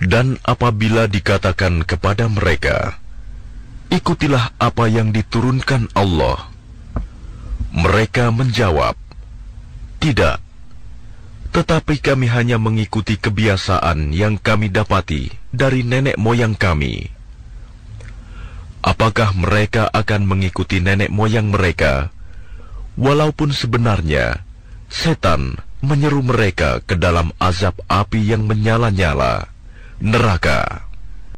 Dan apabila dikatakan kepada mereka, ikutilah apa yang diturunkan Allah, mereka menjawab, tidak, tetapi kami hanya mengikuti kebiasaan yang kami dapati dari nenek moyang kami. Apakah mereka akan mengikuti nenek moyang mereka, walaupun sebenarnya setan menyeru mereka ke dalam azab api yang menyala-nyala, neraka.